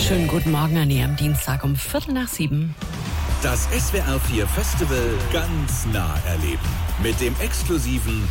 Schönen guten Morgen an Ihrem Dienstag um 6:45. Das SWR 4 Festival ganz nah erleben. Mit dem exklusiven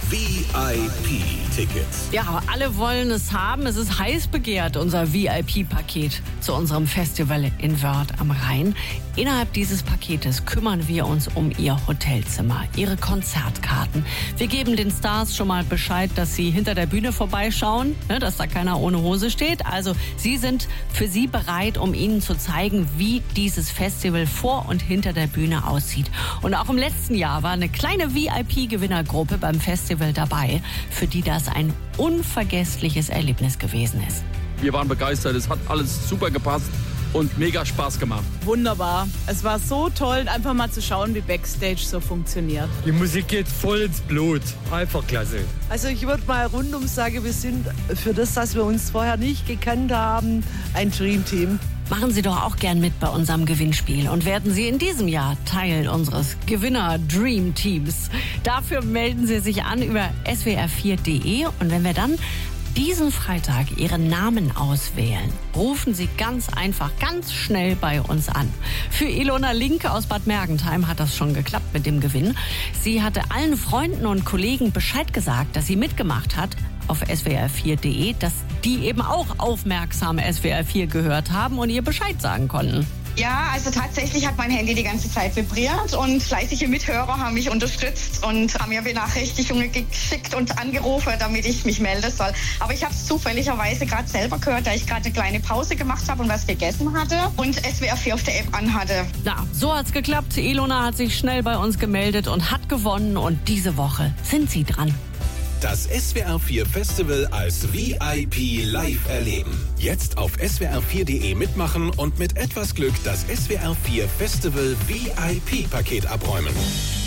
VIP-Ticket. Ja, alle wollen es haben. Es ist heiß begehrt, unser VIP-Paket zu unserem Festival in Wörth am Rhein. Innerhalb dieses Paketes kümmern wir uns um Ihr Hotelzimmer, Ihre Konzertkarten. Wir geben den Stars schon mal Bescheid, dass sie hinter der Bühne vorbeischauen, dass da keiner ohne Hose steht. Also Sie sind für Sie bereit, um Ihnen zu zeigen, wie dieses Festival vor und hinter der Bühne aussieht. Und auch im letzten Jahr war eine kleine VIP-Gewinnergruppe beim Festival dabei, für die das ein unvergessliches Erlebnis gewesen ist. Wir waren begeistert, es hat alles super gepasst und mega Spaß gemacht. Wunderbar. Es war so toll, einfach mal zu schauen, wie Backstage so funktioniert. Die Musik geht voll ins Blut. Einfach klasse. Also ich würde mal rundum sagen, wir sind für das, dass wir uns vorher nicht gekannt haben, ein Dreamteam. Machen Sie doch auch gern mit bei unserem Gewinnspiel und werden Sie in diesem Jahr Teil unseres Gewinner-Dream-Teams. Dafür melden Sie sich an über swr4.de und wenn wir dann diesen Freitag Ihren Namen auswählen, rufen Sie ganz einfach, ganz schnell bei uns an. Für Ilona Linke aus Bad Mergentheim hat das schon geklappt mit dem Gewinn. Sie hatte allen Freunden und Kollegen Bescheid gesagt, dass sie mitgemacht hat auf swr4.de, dass die eben auch aufmerksam SWR4 gehört haben und ihr Bescheid sagen konnten. Ja, also tatsächlich hat mein Handy die ganze Zeit vibriert und fleißige Mithörer haben mich unterstützt und haben mir Benachrichtigungen geschickt und angerufen, damit ich mich melden soll. Aber ich habe es zufälligerweise gerade selber gehört, da ich gerade eine kleine Pause gemacht habe und was gegessen hatte und SWR4 auf der App anhatte. Na, so hat's geklappt. Ilona hat sich schnell bei uns gemeldet und hat gewonnen und diese Woche sind Sie dran. Das SWR 4 Festival als VIP live erleben. Jetzt auf swr4.de mitmachen und mit etwas Glück das SWR 4 Festival VIP-Paket abräumen.